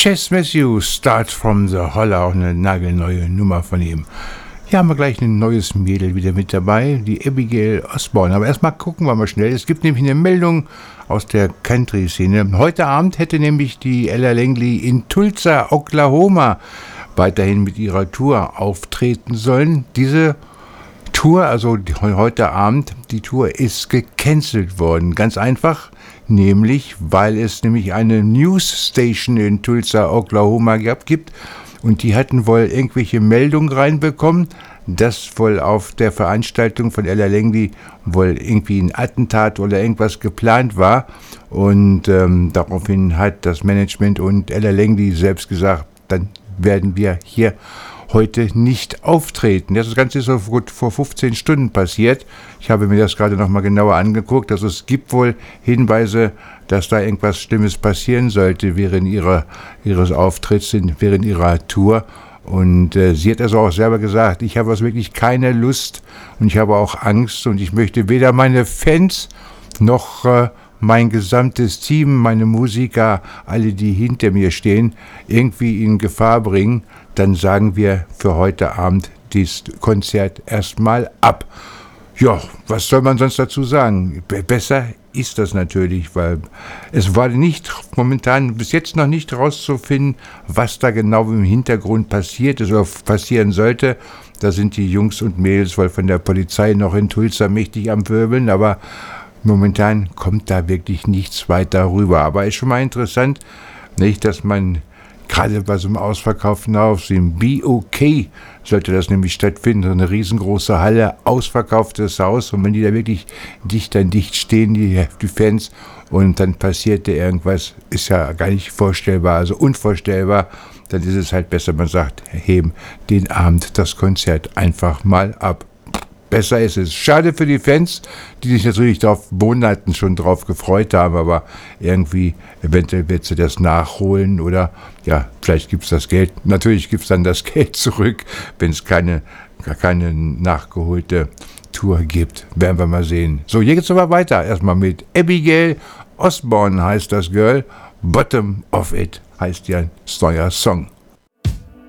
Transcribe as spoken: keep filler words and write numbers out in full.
Chess Matthews, Start from the Holler, auch eine nagelneue Nummer von ihm. Hier haben wir gleich ein neues Mädel wieder mit dabei, die Abigail Osborne. Aber erstmal gucken wir mal schnell. Es gibt nämlich eine Meldung aus der Country-Szene. Heute Abend hätte nämlich die Ella Langley in Tulsa, Oklahoma, weiterhin mit ihrer Tour auftreten sollen. Diese Tour, also die, heute Abend, die Tour ist gecancelt worden. Ganz einfach, nämlich, weil es nämlich eine News Station in Tulsa, Oklahoma gibt und die hatten wohl irgendwelche Meldungen reinbekommen, dass wohl auf der Veranstaltung von Ella Langley wohl irgendwie ein Attentat oder irgendwas geplant war und ähm, daraufhin hat das Management und Ella Langley selbst gesagt, dann werden wir hier heute nicht auftreten. Das Ganze ist so gut vor fünfzehn Stunden passiert. Ich habe mir das gerade nochmal genauer angeguckt. Also es gibt wohl Hinweise, dass da irgendwas Schlimmes passieren sollte während ihrer, ihres Auftritts, während ihrer Tour. Und äh, sie hat also auch selber gesagt, ich habe also wirklich keine Lust und ich habe auch Angst und ich möchte weder meine Fans noch äh, mein gesamtes Team, meine Musiker, alle, die hinter mir stehen, irgendwie in Gefahr bringen, dann sagen wir für heute Abend dieses Konzert erstmal ab. Ja, was soll man sonst dazu sagen? Besser ist das natürlich, weil es war nicht momentan bis jetzt noch nicht rauszufinden, was da genau im Hintergrund passiert ist oder passieren sollte. Da sind die Jungs und Mädels wohl von der Polizei noch in Tulsa mächtig am Wirbeln, aber momentan kommt da wirklich nichts weiter rüber. Aber ist schon mal interessant, nicht, dass man gerade bei so einem ausverkauften Haus, im B O K sollte das nämlich stattfinden, eine riesengroße Halle, ausverkauftes Haus und wenn die da wirklich dicht an dicht stehen, die, die Fans, und dann passierte irgendwas, ist ja gar nicht vorstellbar, also unvorstellbar, dann ist es halt besser, man sagt, heben den Abend, das Konzert einfach mal ab. Besser ist es. Schade für die Fans, die sich natürlich darauf Monaten schon drauf gefreut haben, aber irgendwie, eventuell wird sie das nachholen oder ja, vielleicht gibt es das Geld. Natürlich gibt es dann das Geld zurück, wenn es keine, keine nachgeholte Tour gibt. Werden wir mal sehen. So, hier geht's aber weiter. Erstmal mit Abigail Osborne heißt das Girl. Bottom of It heißt ihr neuer Song.